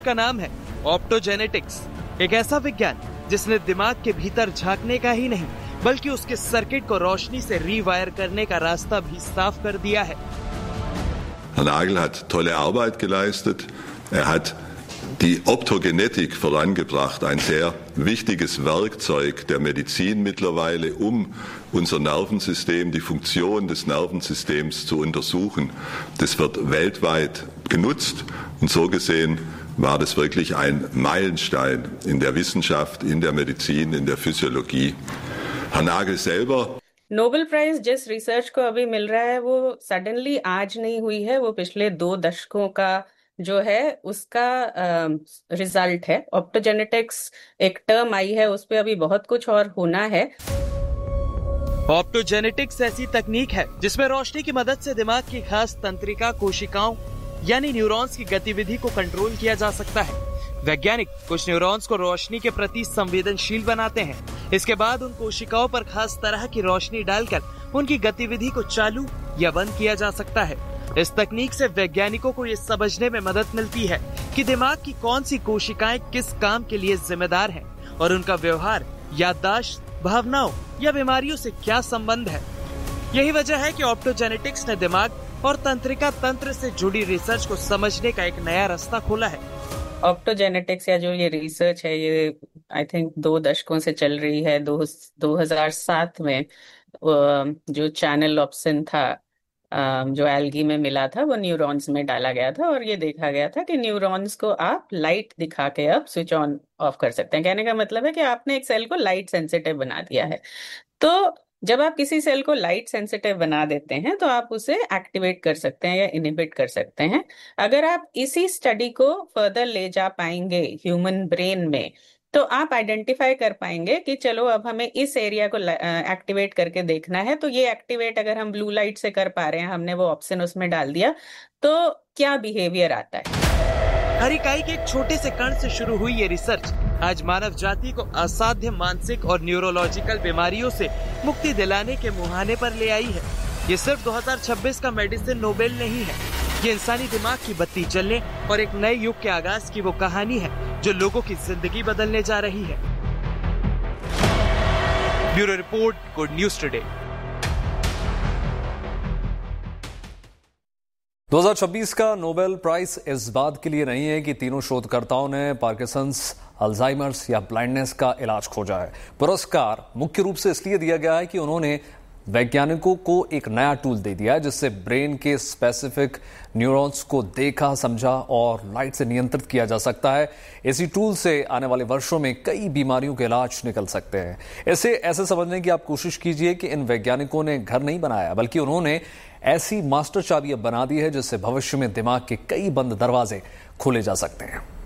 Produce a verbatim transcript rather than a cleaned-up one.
का नाम है ऑप्टोजेनेटिक्स, एक ऐसा विज्ञान जिसने दिमाग के भीतर झांकने का ही नहीं बल्कि उसके सर्किट को रोशनी से रीवायर करने का रास्ता भी साफ कर दिया है। Herr Nagel hat tolle Arbeit geleistet. Er hat die Optogenetik vorangebracht, ein sehr wichtiges Werkzeug der Medizin mittlerweile, um unser Nervensystem, die Funktion des Nervensystems zu untersuchen. Das wird weltweit genutzt und so gesehen war das wirklich ein Meilenstein in der Wissenschaft, in der Medizin, in der Physiologie. Herr Nagel selber Nobel prize जिस research को अभी मिल रहा है वो suddenly आज नहीं हुई है, वो पिछले दो दशकों का जो है उसका रिजल्ट है। ऑप्टोजेनेटिक्स एक टर्म आई है, उस पे अभी बहुत कुछ और होना है। ऑप्टोजेनेटिक्स ऐसी तकनीक है जिसमें रोशनी की मदद से दिमाग की खास तंत्रिका कोशिकाओं यानी न्यूरॉन्स की गतिविधि को कंट्रोल किया जा सकता है। वैज्ञानिक कुछ न्यूरॉन्स को रोशनी के प्रति संवेदनशील बनाते हैं। इसके बाद उन कोशिकाओं पर खास तरह की रोशनी डालकर उनकी गतिविधि को चालू या बंद किया जा सकता है। इस तकनीक से वैज्ञानिकों को ये समझने में मदद मिलती है कि दिमाग की कौन सी कोशिकाएं किस काम के लिए जिम्मेदार हैं और उनका व्यवहार, याददाश्त, भावनाओं या बीमारियों से क्या संबंध है। यही वजह है कि ऑप्टोजेनेटिक्स ने दिमाग और तंत्रिका तंत्र से जुड़ी रिसर्च को समझने का एक नया रास्ता खोला है। ऑप्टोजेनेटिक्स या जो ये रिसर्च है ये आई थिंक दो दशकों से चल रही है। दो दो हजार सात में जो चैनल ऑप्सिन था जो एल्गी में मिला था वो न्यूरॉन्स में डाला गया था और ये देखा गया था कि न्यूरॉन्स को आप लाइट दिखा के आप स्विच ऑन ऑफ कर सकते हैं। कहने का मतलब है कि आपने एक सेल को लाइट सेंसिटिव बना दिया है। तो जब आप किसी सेल को लाइट सेंसिटिव बना देते हैं तो आप उसे एक्टिवेट कर सकते हैं या इनहिबिट कर सकते हैं। अगर आप इसी स्टडी को फर्दर ले जा पाएंगे ह्यूमन ब्रेन में तो आप आइडेंटिफाई कर पाएंगे कि चलो अब हमें इस एरिया को एक्टिवेट करके देखना है। तो ये एक्टिवेट अगर हम ब्लू लाइट से कर पा रहे हैं, हमने वो ऑप्शन उसमें डाल दिया, तो क्या बिहेवियर आता है। हर इकाई के एक छोटे से कण से शुरू हुई ये रिसर्च आज मानव जाति को असाध्य मानसिक और न्यूरोलॉजिकल बीमारियों से मुक्ति दिलाने के मुहाने पर ले आई है। ये सिर्फ दो हज़ार छब्बीस का मेडिसिन नोबेल नहीं है, ये इंसानी दिमाग की बत्ती जलने और एक नए युग के आगाज की वो कहानी है जो लोगों की जिंदगी बदलने जा रही है। Bureau report, good news today. दो हज़ार छब्बीस का नोबेल प्राइज इस बात के लिए नहीं है कि तीनों शोधकर्ताओं ने पार्किंसंस, अल्जाइमर्स या ब्लाइंडनेस का इलाज खोजा है। पुरस्कार मुख्य रूप से इसलिए दिया गया है कि उन्होंने वैज्ञानिकों को एक नया टूल दे दिया है जिससे ब्रेन के स्पेसिफिक न्यूरॉन्स को देखा, समझा और लाइट से नियंत्रित किया जा सकता है। इसी टूल से आने वाले वर्षों में कई बीमारियों के इलाज निकल सकते हैं। इसे ऐसे समझने की आप कोशिश कीजिए कि इन वैज्ञानिकों ने घर नहीं बनाया बल्कि उन्होंने ऐसी मास्टर चाबी बना दी है जिससे भविष्य में दिमाग के कई बंद दरवाजे खोले जा सकते हैं।